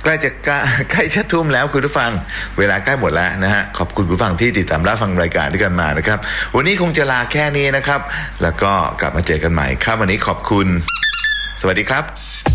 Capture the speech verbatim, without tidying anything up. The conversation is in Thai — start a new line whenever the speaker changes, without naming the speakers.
ใกล้จะใกล้จะทุ่มแล้วคุณผู้ฟังเวลาใกล้หมดแล้วนะฮะขอบคุณผู้ฟังที่ติดตามรับฟังรายการด้วยกันมานะครับวันนี้คงจะลาแค่นี้นะครับแล้วก็กลับมาเจอกันใหม่ครับวันนี้ขอบคุณสวัสดีครับ